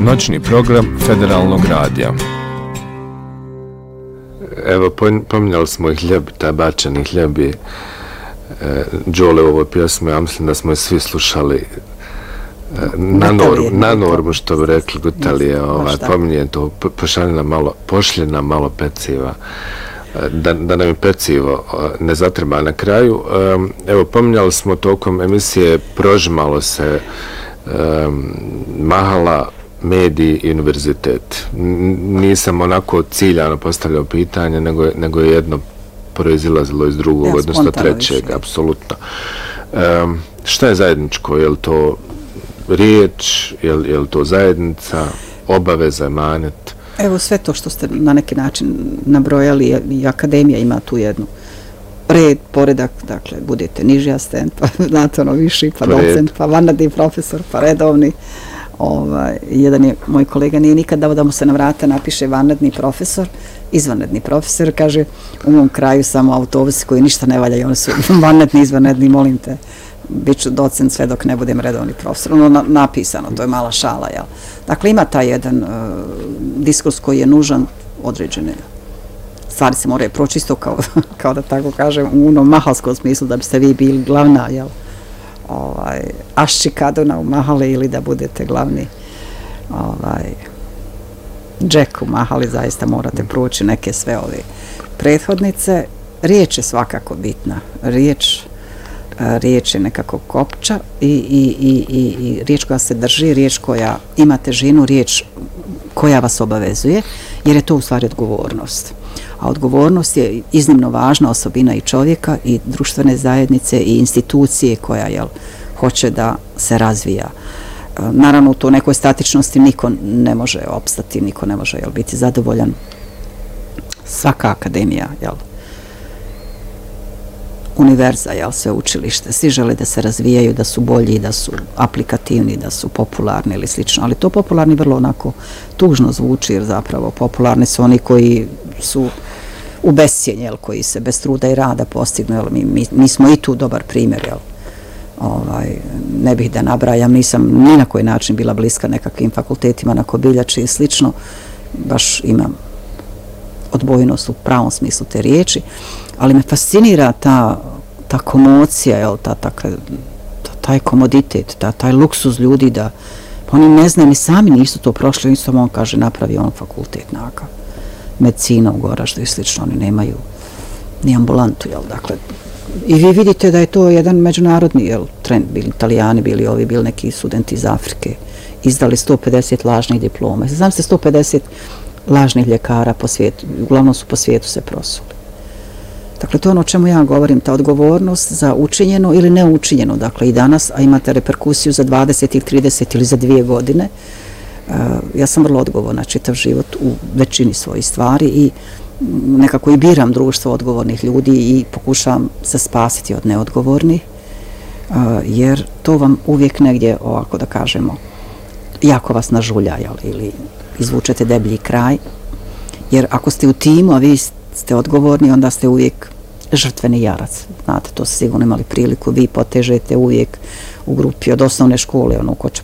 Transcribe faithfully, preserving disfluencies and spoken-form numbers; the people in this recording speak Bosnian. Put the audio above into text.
Noćni program Federalnog radija. Evo, pominjali smo i hljeb, taj bačeni hljeb i e, Đole u ovoj pjesmi, ja mislim da smo je svi slušali e, na, normu, na normu, što bi rekli Gutalije, ovaj, pominje to, pošalje nam malo, pošlje nam malo peciva, da, da nam je pecivo ne zatreba na kraju. Evo, pominjali smo tokom emisije, prožimalo se um, Mahala, mediji i univerzitet. Nisam onako ciljano postavljao pitanje, nego, nego je jedno proizilazilo iz drugog, ja, odnosno trećeg, apsolutno. Um, šta je zajedničko? Je li to riječ, je li, je li to zajednica, obaveza, emanet? Evo, sve to što ste na neki način nabrojali, i akademija ima tu jednu red, poredak, dakle, budete niži asistent, pa znate ono viši, pa docent, pa vanredni profesor, pa redovni. Ovaj, jedan je, moj kolega nije nikad dao da mu se na vrata napiše vanredni profesor, izvanredni profesor, kaže, u mom kraju samo autobusi koji ništa ne valjaju, oni su vanredni, izvanredni, molim te, bit ću docent sve dok ne budem redovni profesor. Ono na, napisano, to je mala šala, jel? Dakle, ima taj jedan uh, diskurs koji je nužan, određene stvari se moraju proći isto kao, kao da tako kažem, u onom mahalskom smislu da biste vi bili glavna, jel? Ovaj, Ašči Kaduna u Mahali ili da budete glavni ovaj, Jack u Mahali, zaista morate proći neke sve ove prethodnice. Riječ je svakako bitna. Riječ, riječ je nekako kopča i, i, i, i, i riječ koja se drži, riječ koja ima težinu, riječ koja vas obavezuje, jer je to u stvari odgovornost. A odgovornost je iznimno važna osobina i čovjeka i društvene zajednice i institucije koja, jel, hoće da se razvija. Naravno, u to nekoj statičnosti niko ne može opstati, niko ne može, jel, biti zadovoljan. Svaka akademija, jel, univerza, jel, sve učilište, svi žele da se razvijaju, da su bolji, da su aplikativni, da su popularni ili slično, ali to popularni vrlo onako tužno zvuči, jer zapravo popularni su oni koji su u bescijenje, jel, koji se bez truda i rada postignu, jel, mi, mi, mi smo i tu dobar primjer, jel, ovaj, ne bih da nabrajam, nisam ni na koji način bila bliska nekakvim fakultetima na Kobiljači i slično, baš imam odbojnost u pravom smislu te riječi, ali me fascinira ta, ta komocija, jel, ta, ta, ta, taj komoditet, ta, taj luksuz ljudi da, pa oni ne znaju, ni sami nisu to prošli, nisu on kaže napravi on fakultet nakav, medicina u Goraždu i slično, oni nemaju ni ambulantu, jel, dakle, i vi vidite da je to jedan međunarodni, jel, trend, bili Italijani, bili ovi, bili neki studenti iz Afrike, izdali sto pedeset lažnih diploma, znam se sto pedeset lažnih ljekara po svijetu, uglavnom su po svijetu se prosuli. Dakle, to je ono o čemu ja govorim, ta odgovornost za učinjeno ili neučinjeno, dakle i danas, a imate reperkusiju za dvadeset ili trideset ili za dvije godine. Uh, ja sam vrlo odgovorna čitav život u većini svojih stvari i nekako i biram društvo odgovornih ljudi i pokušavam se spasiti od neodgovornih, uh, jer to vam uvijek negdje, ovako da kažemo, jako vas nažulja, jel, ili izvučete deblji kraj, jer ako ste u timu, a vi ste odgovorni, onda ste uvijek žrtveni jarac. Znate, to ste sigurno imali priliku, vi potežete uvijek u grupi od osnovne škole, ono, ko će